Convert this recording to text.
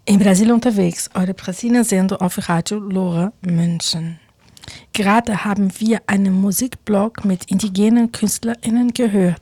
In Brasil unterwegs, eure Brasilien-Sendung auf Radio Lora München. Gerade haben wir einen Musikblog mit indigenen KünstlerInnen gehört.